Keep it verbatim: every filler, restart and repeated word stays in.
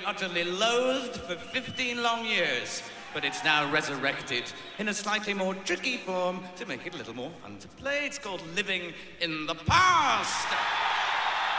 utterly loathed for fifteen long years. But it's now resurrected in a slightly more tricky form to make it a little more fun to play. It's called Living in the Past.